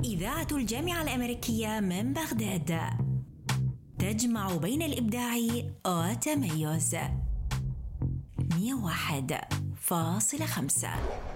إذاعة الجامعة الأمريكية من بغداد، تجمع بين الإبداع والتميز. 101.5